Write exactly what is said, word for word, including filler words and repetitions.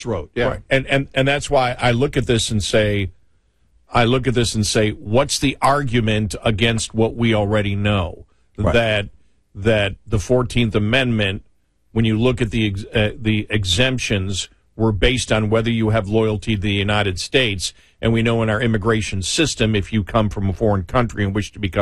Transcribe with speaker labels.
Speaker 1: wrote. Yeah.
Speaker 2: Right. And, and and that's why I look at this and say, I look at this and say, what's the argument against what we already know?
Speaker 1: Right.
Speaker 2: That that the fourteenth Amendment, when you look at the ex, uh, the exemptions, were based on whether you have loyalty to the United States. And we know in our immigration system, if you come from a foreign country and wish to become